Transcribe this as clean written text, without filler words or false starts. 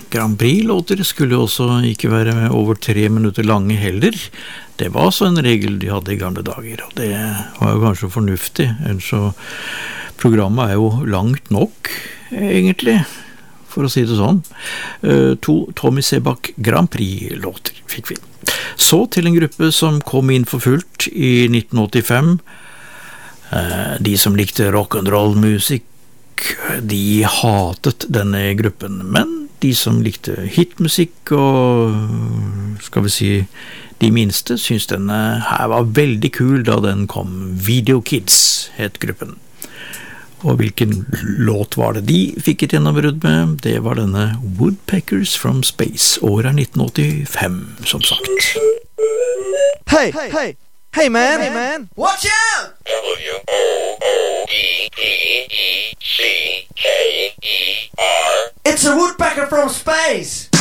Grand Prix-låter skulle også ikke være over 3 minutter lange heller. Det var så en regel de hadde i gamle dager, og det var jo kanskje fornuftig, ellers så programmet er jo langt nok, egentlig, for å si det sånn. 2 Tommy Sebak Grand Prix-låter fikk vi. Så til en gruppe som kom inn for fullt i 1985. De som likte rock'n'roll-musikk, de hatet denne gruppen, men de som likte hitmusikk og, skal vi si, de minste, synes denne her var veldig kul da den kom. Video Kids het gruppen. Og hvilken låt var det de fikk et gjennombrudd med? Det var denne Woodpeckers from Space. Året er 1985, som sagt. Hey man! Watch out! WOODPECKER. It's a woodpecker from space!